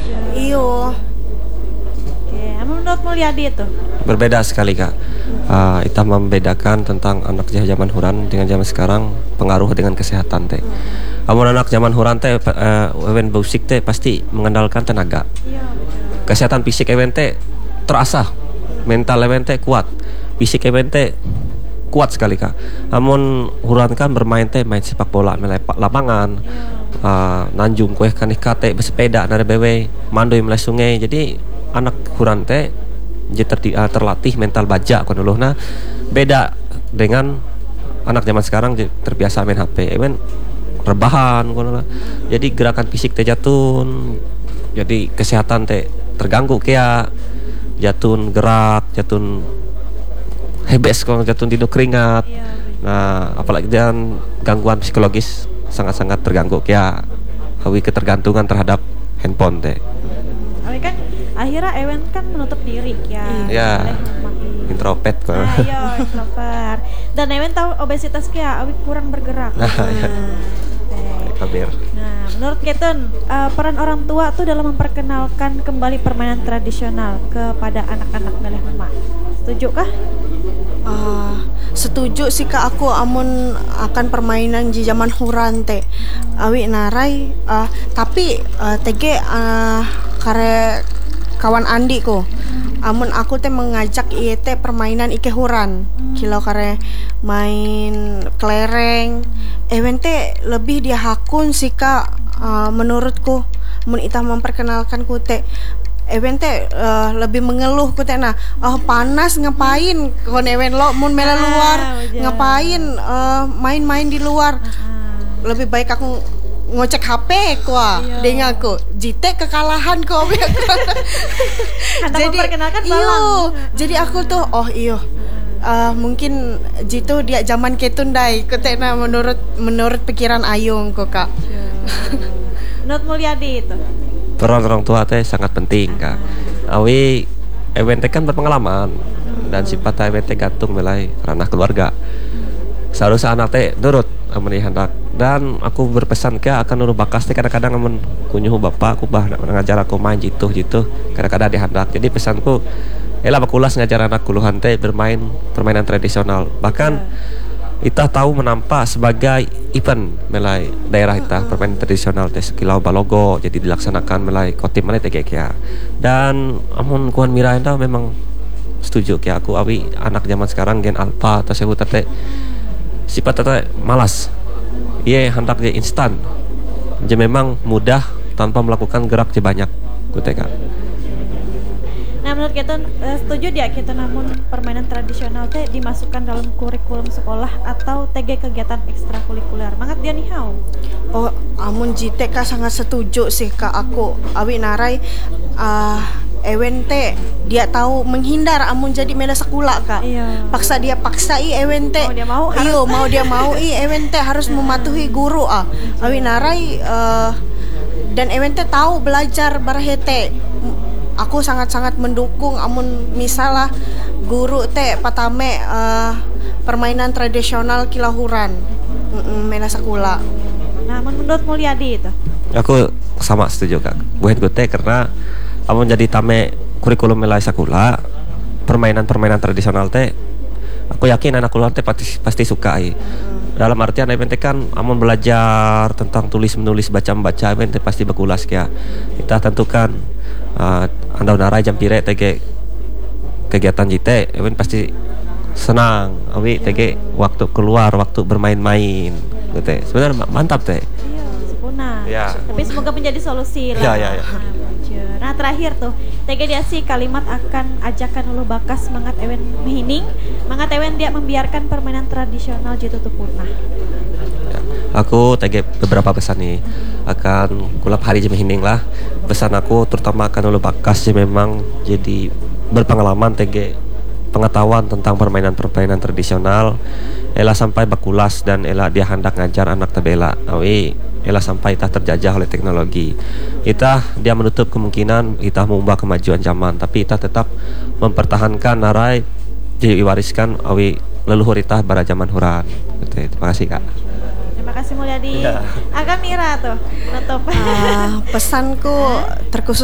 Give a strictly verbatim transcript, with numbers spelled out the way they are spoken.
Iyo. Oke, menurut Mulyadi itu? Berbeda sekali kak. Uh, kita membedakan tentang anak zaman huran dengan zaman sekarang pengaruh dengan kesehatan teh. Amun anak zaman huran teh uh, ewen musik teh pasti mengandalkan tenaga. Kesehatan fisik ewen teh terasa, mental ewen teh kuat, fisik ewen teh kuat sekali kak. Amun huran kan bermain teh main sepak bola melepak lapangan, uh, nanjung kue kanik kate bersepeda nare bewe, mandoi melai sungai. Jadi anak huran teh jadi uh, terlatih mental baja kan dulu. Nah beda dengan anak zaman sekarang terbiasa main H P, ewen rebahan kan. Jadi gerakan fisik teh jatun, jadi kesehatan teh terganggu kayak jatun gerak, jatun hebes kalau jatun tidur keringat. Nah apalagi dan gangguan psikologis sangat-sangat terganggu kayak hawi ketergantungan terhadap handphone teh. Awi kan akhirnya Ewen kan menutup diri ya. Iya. Introvert kok. Nah, iya, introvert. Dan Ewen tahu obesitas kia awi kurang bergerak. Nah, iya. Okay. Nah, menurut Ketun, uh, peran orang tua tuh dalam memperkenalkan kembali permainan tradisional kepada anak-anak milih emak. Setuju kah? Uh, setuju sih kak aku amun akan permainan di zaman huran teh awi narai uh, tapi uh, tege uh, kare kawan Andi ko amun aku teh mengajak ieu teh permainan ike huran kilau kare main kelereng ewen teh lebih dia hakun sih kak uh, menurutku mun itah memperkenalkan ku teh Ewen teh uh, lebih mengeluh ku teh nah oh panas ngapain kon ewen lo mun mela luar ah, ngapain uh, main-main di luar uh-huh. Lebih baik aku ngocek H P kuah dengan aku jite kekalahan kok jadi iyo jadi aku tuh oh iyo uh, mungkin jitu dia zaman ketun dai ku teh nah menurut menurut pikiran Ayung kok kak. Menurut Mulyadi itu peran orang tua teh sangat penting kak. Awi ewen teh kan berpengalaman dan sifat ewen teh gantung mulai ranah keluarga. Seharusnya anak teh nurut amun hendak dan aku berpesan ke akan nurut bakas teh kadang-kadang amun kunyuh bapak aku bah ngajar aku main jitu jitu kadang-kadang dihendak. Jadi pesanku elah bakulas ngajar anak kuluhan teh bermain permainan tradisional. Bahkan kita tahu menampak sebagai event melai daerah kita permainan tradisional teh Kilau Balogo jadi dilaksanakan melai kotim mana teh kayak dan amun kuan mira enda memang setuju kayak aku awi anak zaman sekarang gen alpha atau sebut teh sifat teh malas iya hendak dia instan jadi memang mudah tanpa melakukan gerak je banyak ku teh kak. Nah menurut kita uh, setuju dia kita namun permainan tradisional teh dimasukkan dalam kurikulum sekolah atau T G kegiatan ekstrakurikuler. Mangat dia nih how? Oh amun jite kak sangat setuju sih kak aku awi narai uh, ewen teh dia tahu menghindar amun jadi mela sekolah kak. Iya. Paksa dia paksa i ewen teh. Mau dia mau iyo mau dia mau i ewen teh harus mematuhi guru ah. Awi narai uh, dan ewen teh tahu belajar barahete. Aku sangat-sangat mendukung amun misalnya guru teh patame uh, permainan tradisional kilahuran mela sekolah. Nah menurut Mulyadi itu? Aku sama setuju kak. Buat gue teh karena amun jadi tame kurikulum mela sekolah permainan-permainan tradisional teh aku yakin anak kuliah teh pasti, pasti suka i. Dalam artian event teh kan amun belajar tentang tulis menulis baca membaca event teh pasti bakulas ya. Kita tentukan uh, anda narai jam pire tege kegiatan jite event pasti senang awi tege waktu keluar waktu bermain-main gitu sebenarnya mantap teh. Iya sempurna ya. Tapi semoga menjadi solusi lah ya, ya, ya. Nah terakhir tuh T G diasi kalimat akan ajakan ulu bakas semangat ewen mihining mangat ewen dia membiarkan permainan tradisional jitu purnah ya. Aku T G beberapa pesan nih akan kulap hari jam mihining lah pesan aku terutama akan ulu bakas sih memang jadi berpengalaman T G pengetahuan tentang permainan-permainan tradisional elah sampai bakulas dan elah dia hendak ngajar anak tabela awi elah sampai kita terjajah oleh teknologi kita dia menutup kemungkinan kita mengubah kemajuan zaman tapi kita tetap mempertahankan narai diwariskan awi leluhur kita pada zaman huran. Betul, terima kasih kak. Terima kasih Mulyadi. Ya. Agak Mira tuh nutup uh, pesanku terkhusus